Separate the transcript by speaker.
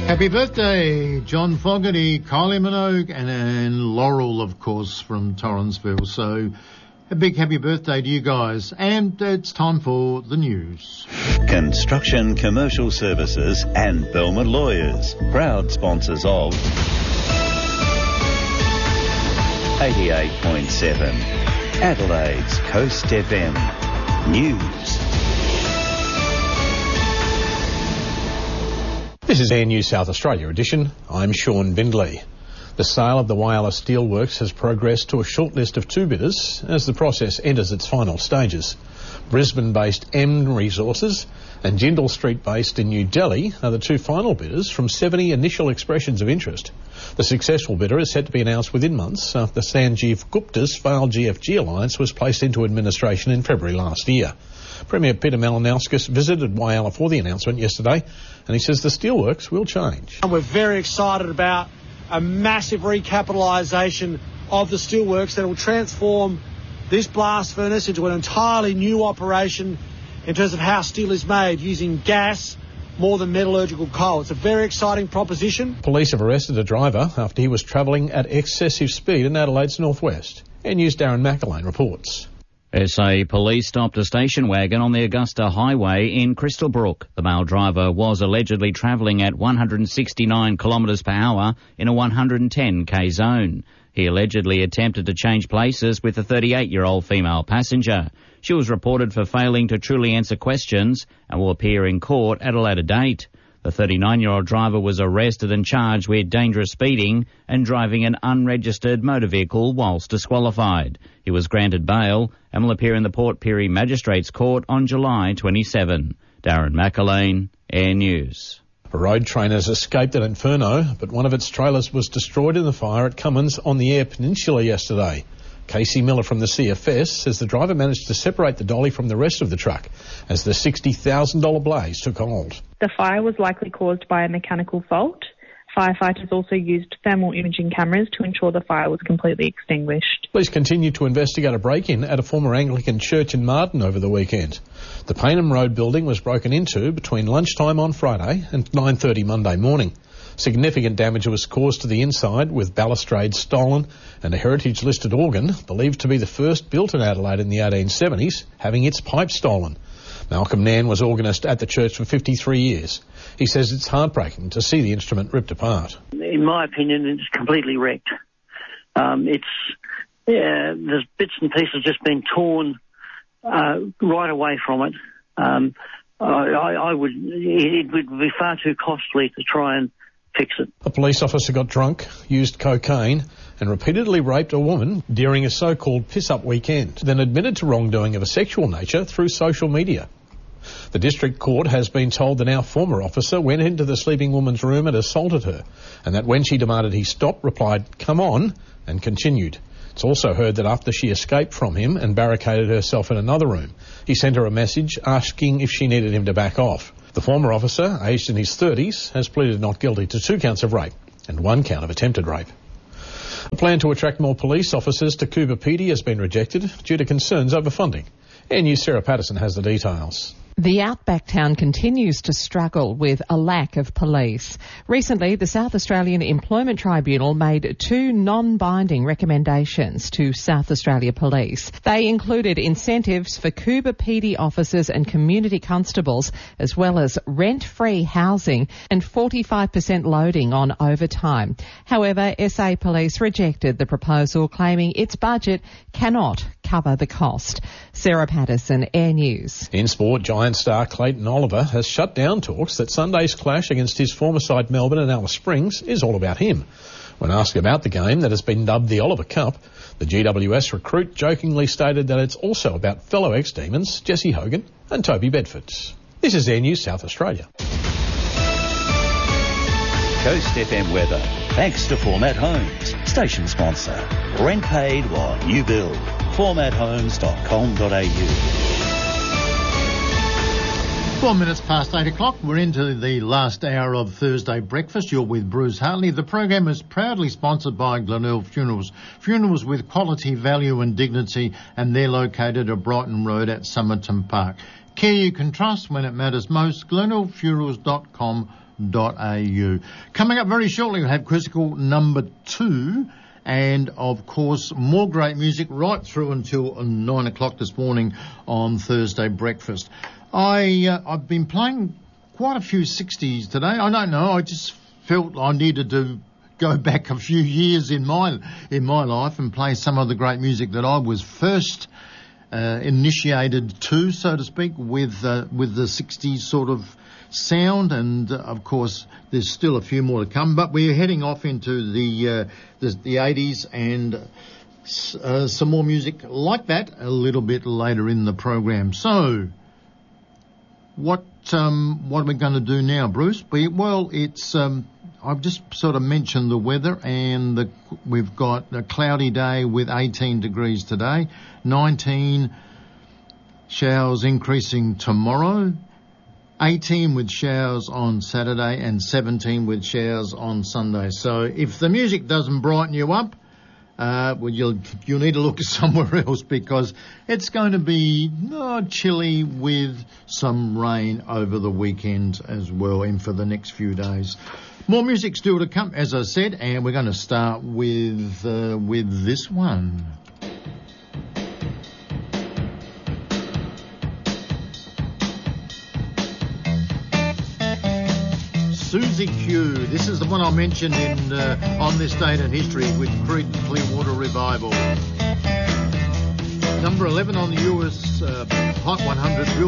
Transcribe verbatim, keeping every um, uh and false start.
Speaker 1: Happy birthday, John Fogerty, Kylie Minogue, and, and Laurel, of course, from Torrensville. So a big happy birthday to you guys. And it's time for the news.
Speaker 2: Construction Commercial Services and Belmont Lawyers, proud sponsors of eighty-eight point seven, Adelaide's Coast F M. News.
Speaker 3: This is Air News South Australia edition. I'm Sean Bindley. The sale of the Whyalla Steelworks has progressed to a short list of two bidders as the process enters its final stages. Brisbane-based M Resources and Jindal Street-based in New Delhi are the two final bidders from seventy initial expressions of interest. The successful bidder is set to be announced within months after Sanjeev Gupta's failed G F G alliance was placed into administration in February last year. Premier Peter Malinauskas visited Whyalla for the announcement yesterday, and he says the steelworks will change.
Speaker 4: We're very excited about a massive recapitalisation of the steelworks that will transform this blast furnace into an entirely new operation in terms of how steel is made, using gas more than metallurgical coal. It's a very exciting proposition.
Speaker 3: Police have arrested a driver after he was travelling at excessive speed in Adelaide's northwest. Air News' Darren McElwain reports.
Speaker 5: S A Police stopped a station wagon on the Augusta Highway in Crystalbrook. The male driver was allegedly travelling at one hundred sixty-nine kilometres per hour in a one hundred ten k zone. He allegedly attempted to change places with a thirty-eight-year-old female passenger. She was reported for failing to truly answer questions and will appear in court at a later date. The thirty-nine-year-old driver was arrested and charged with dangerous speeding and driving an unregistered motor vehicle whilst disqualified. He was granted bail and will appear in the Port Pirie Magistrates Court on July twenty-seventh. Darren McElwain, Air News.
Speaker 3: A road train has escaped an inferno, but one of its trailers was destroyed in the fire at Cummins on the Eyre Peninsula yesterday. Casey Miller from the C F S says the driver managed to separate the dolly from the rest of the truck as the sixty thousand dollars blaze took hold.
Speaker 6: The fire was likely caused by a mechanical fault. Firefighters also used thermal imaging cameras to ensure the fire was completely extinguished.
Speaker 3: Police continue to investigate a break-in at a former Anglican church in Martin over the weekend. The Paynham Road building was broken into between lunchtime on Friday and nine thirty Monday morning. Significant damage was caused to the inside, with balustrades stolen and a heritage-listed organ, believed to be the first built in Adelaide in the eighteen seventies, having its pipe stolen. Malcolm Nairn was organist at the church for fifty-three years. He says it's heartbreaking to see the instrument ripped apart.
Speaker 7: In my opinion, it's completely wrecked. Um, it's yeah, there's bits and pieces just been torn uh, right away from it. Um, I, I would it would be far too costly to try and fix it.
Speaker 3: A police officer got drunk, used cocaine and repeatedly raped a woman during a so-called piss-up weekend, then admitted to wrongdoing of a sexual nature through social media. The district court has been told the now former officer went into the sleeping woman's room and assaulted her, and that when she demanded he stop, replied, "Come on," and continued. It's also heard that after she escaped from him and barricaded herself in another room, he sent her a message asking if she needed him to back off. The former officer, aged in his thirties, has pleaded not guilty to two counts of rape and one count of attempted rape. A plan to attract more police officers to Coober Pedy has been rejected due to concerns over funding. Air News' Sarah Patterson has the details.
Speaker 8: The outback town continues to struggle with a lack of police. Recently, the South Australian Employment Tribunal made two non-binding recommendations to South Australia Police. They included incentives for Coober Pedy officers and community constables, as well as rent-free housing and forty-five percent loading on overtime. However, S A Police rejected the proposal, claiming its budget cannot cover the cost. Sarah Patterson, Air News.
Speaker 3: In sport, Giant star Clayton Oliver has shut down talks that Sunday's clash against his former side Melbourne and Alice Springs is all about him. When asked about the game that has been dubbed the Oliver Cup, the G W S recruit jokingly stated that it's also about fellow ex-Demons Jesse Hogan and Toby Bedford. This is Air News South Australia.
Speaker 2: Coast F M weather, thanks to Format Homes, station sponsor. Rent paid while you build. format homes dot com dot a u.
Speaker 1: Four minutes past eight o'clock. We're into the last hour of Thursday breakfast. You're with Bruce Hartley. The program is proudly sponsored by Glenelg Funerals. Funerals with quality, value and dignity, and they're located at Brighton Road at Somerton Park. Care you can trust when it matters most. glenelg funerals dot com dot a u. Coming up very shortly, we'll have Quizzical number two. And, of course, more great music right through until nine o'clock this morning on Thursday Breakfast. I, uh, I've been playing quite a few sixties today. I don't know, I just felt I needed to go back a few years in my in my life and play some of the great music that I was first uh, initiated to, so to speak, with uh, with the sixties sort of sound. And uh, of course there's still a few more to come, but we're heading off into the uh, the, the eighties and uh, some more music like that a little bit later in the program. So what um, what are we going to do now, Bruce? Well, it's um, I've just sort of mentioned the weather, and the, we've got a cloudy day with eighteen degrees today, nineteen showers increasing tomorrow, eighteen with showers on Saturday, and seventeen with showers on Sunday. So if the music doesn't brighten you up, uh, well, you'll, you'll need to look somewhere else, because it's going to be oh, chilly with some rain over the weekend as well, and for the next few days. More music still to come, as I said, and we're going to start with uh, with this one. Susie Q. This is the one I mentioned in uh, On This Date in History with Creed Clearwater Revival. Number eleven on the U S uh, Hot one hundred.